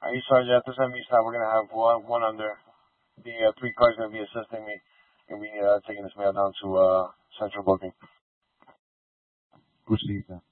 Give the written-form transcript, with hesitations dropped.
Alright, Sarge, after send me stop, we're gonna have one under. The 3 cars gonna be assisting me, and we taking this mail down to central booking. Received that.